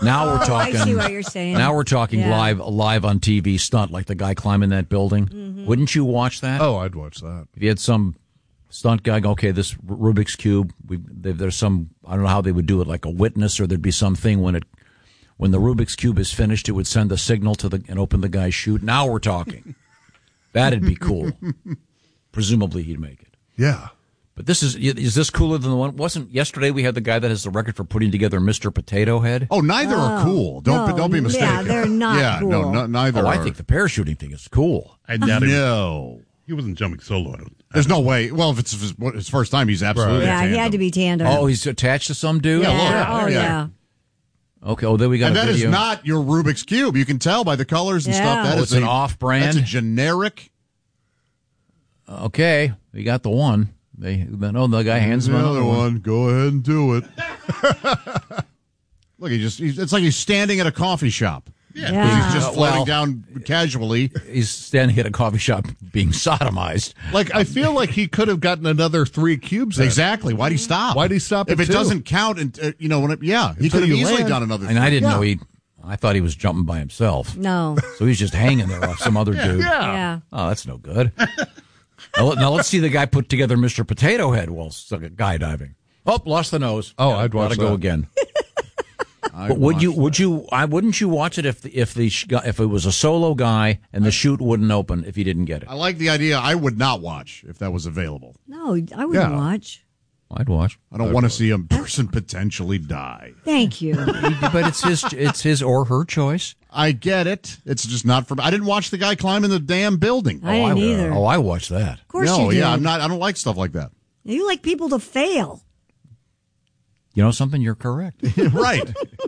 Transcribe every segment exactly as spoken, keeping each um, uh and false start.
Now we're Oh, talking. I see what you're saying. Now we're talking Yeah. live, live on T V stunt, like the guy climbing that building. Mm-hmm. Wouldn't you watch that? Oh, I'd watch that. If you had some stunt guy go, okay, this Rubik's Cube, we, there's some, I don't know how they would do it, like a witness, or there'd be something when it, when the Rubik's Cube is finished, it would send a signal to the, and open the guy's chute. Now we're talking. That'd be cool. Presumably he'd make it. Yeah. But this is, is this cooler than the one, wasn't yesterday we had the guy that has the record for putting together Mister Potato Head? Oh, neither are cool. Don't no, don't be mistaken. yeah, they're not Yeah, cool. no, no, neither Oh, are. I think the parachuting thing is cool. I doubt it. No. He wasn't jumping solo. I don't. There's no way. Well, if it's his, his first time, he's absolutely Yeah, a he had tandem. to be tandem. Oh, he's attached to some dude? yeah. Yeah, Oh, yeah. yeah. Okay, oh, then we got And a that is video. not your Rubik's Cube. You can tell by the colors and Yeah. stuff. That Oh, is it's an a- off-brand? That's a generic. Okay, we got the one. They, no, the guy hands him the another other one. one. Go ahead and do it. Look, he just, he's, it's like he's standing at a coffee shop. Yeah. He's just Uh, floating well- down casually. He's standing at a coffee shop being sodomized. Like, I feel like he could have gotten another three cubes in. Exactly. Why'd he stop? Why'd he stop If at it two? doesn't count, and uh, you know, when it, yeah, he Until could have you easily land. done another. And I didn't yeah. know he, I thought he was jumping by himself. No. So he's just hanging there off some other dude. Yeah. Oh, that's no good. now, let- now let's see the guy put together Mister Potato Head while guy diving. Oh, lost the nose. Oh, I'd watch Gotta go that. again. I But would you? watched Would that. you? I wouldn't you watch it if the, if the sh- if it was a solo guy and the chute wouldn't open if he didn't get it? I like the idea. I would not watch if that was available. No, I wouldn't Yeah. watch. I'd watch. I don't want to see a person potentially die. Thank you. But it's his it's his or her choice. I get it. It's just not for. I didn't watch the guy climbing the damn building. I didn't either. Oh, I watched that. Of course no, you did. yeah, I'm not. I don't like stuff like that. You like people to fail. You know something? You're correct. Right.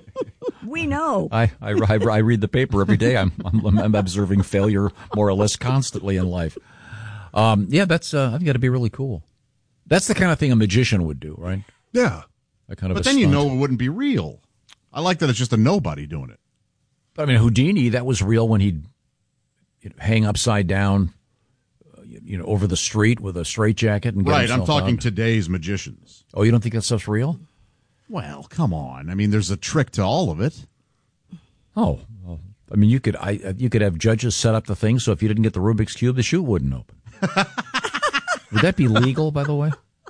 We know. I, I, I, I read the paper every day. I'm, I'm I'm observing failure more or less constantly in life. Um, yeah, that's uh, I've got to be really cool. That's the kind of thing a magician would do, right? Yeah. That kind of. But a then you stunt. know it wouldn't be real. I like that it's just a nobody doing it. But I mean, Houdini, that was real when he'd you know, hang upside down, uh, you, you know, over the street with a straitjacket and get Right. I'm himself talking out. today's magicians. Oh, you don't think that stuff's real? Well, come on. I mean, there's a trick to all of it. Oh, well, I mean, you could I you could have judges set up the thing so if you didn't get the Rubik's Cube, the chute wouldn't open. Would that be legal, by the way?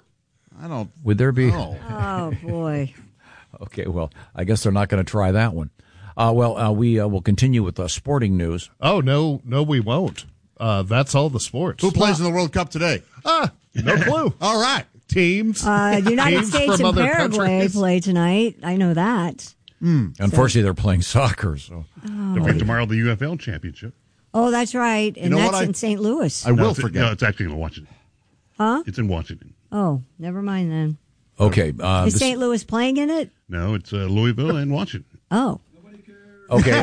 I don't. Would there be? know. Oh, boy. Okay, well, I guess they're not going to try that one. Uh, well, uh, we uh, will continue with uh, sporting news. Oh, no, no, we won't. Uh, that's all the sports. Who plays in the World Cup today? Ah, no clue. All right. Teams. Uh, United Teams States from and other Paraguay countries. play tonight. I know that. Unfortunately, they're playing soccer, so Don't forget tomorrow the U F L championship. Oh, that's right. And know that's what? I- in Saint Louis. I No, will it's, forget. No, it's actually in Washington. Huh? It's in Washington. Oh, never mind then. okay. Uh, Is this- Saint Louis playing in it? No, it's uh, Louisville and Washington. Oh. okay.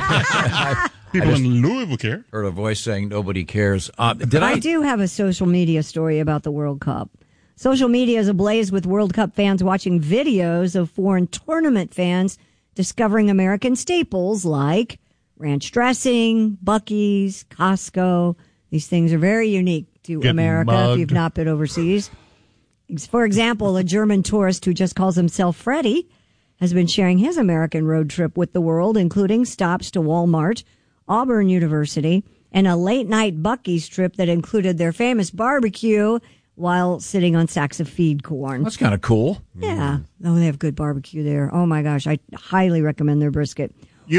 Uh, People in Louisville care. heard a voice saying nobody cares. Uh, did I? I do have a social media story about the World Cup. Social media is ablaze with World Cup fans watching videos of foreign tournament fans discovering American staples like ranch dressing, Buc-ee's, Costco. These things are very unique to Getting America mugged. if you've not been overseas. For example, a German tourist who just calls himself Freddie has been sharing his American road trip with the world, including stops to Walmart, Auburn University, and a late-night Buc-ee's trip that included their famous barbecue while sitting on sacks of feed corn. That's kind of cool. Yeah. Oh, they have good barbecue there. Oh, my gosh. I highly recommend their brisket. You,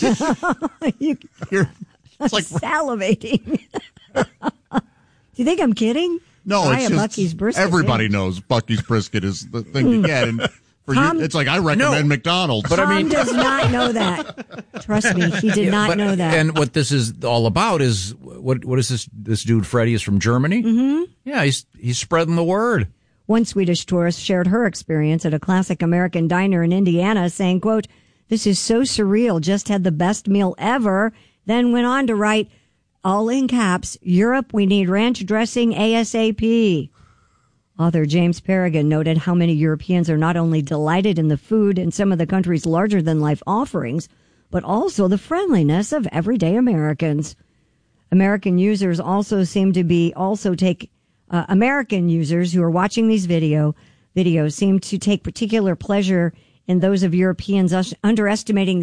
You, you're, it's like salivating. Do you think I'm kidding? no, Try it's a just Buc-ee's brisket. everybody yeah. knows Bucky's brisket is the thing to get, and for Tom- you, it's like I recommend McDonald's. But I Tom mean- does not know that. Trust me, he did not But- know that. And what this is all about is what? What is this? This dude Freddie is from Germany. Mm-hmm. Yeah, he's he's spreading the word. One Swedish tourist shared her experience at a classic American diner in Indiana, saying, quote, "This is so surreal, just had the best meal ever," then went on to write, all in caps, "Europe, we need ranch dressing ASAP." Author James Paragon noted how many Europeans are not only delighted in the food and some of the country's larger-than-life offerings, but also the friendliness of everyday Americans. American users also seem to be also take uh, American users who are watching these video videos seem to take particular pleasure in those of Europeans us- underestimating the